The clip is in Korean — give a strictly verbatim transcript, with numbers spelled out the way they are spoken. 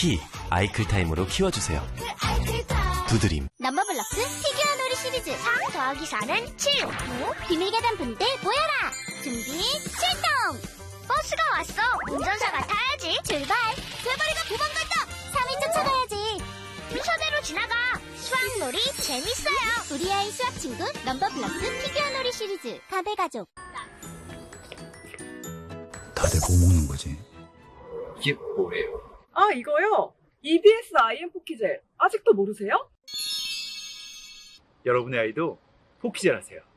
키, 아이클타임으로 키워주세요. 두드림. 넘버블럭스 피규어 놀이 시리즈 삼 더하기 사는 칠. 구. 비밀 계단 분들 모여라. 준비 출동. 버스가 왔어. 운전사가 타야지. 출발. 돌발이가 도망간다. 삼 위 쫓아가야지. 순서대로 지나가. 수학놀이 재밌어요. 우리 아이 수학 친구 넘버블럭스 피규어 놀이 시리즈 가베 가족. 다들 뭐 먹는 거지? 이게 뭐예요? 아, 이거요? 이비에스 아이엠 포키젤. 아직도 모르세요? 여러분의 아이도 포키젤 하세요.